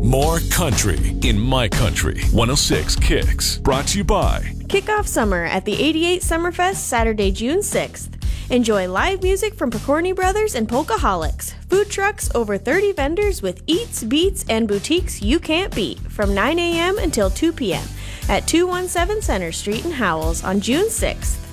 More country in My Country 106 Kicks. Brought to you by Kick off summer at the 88 Summerfest Saturday, June 6th. Enjoy live music from Pokorny Brothers and Polkaholics. Food trucks, over 30 vendors with eats, beats, and boutiques you can't beat from 9 a.m. until 2 p.m. at 217 Center Street in Howells on June 6th.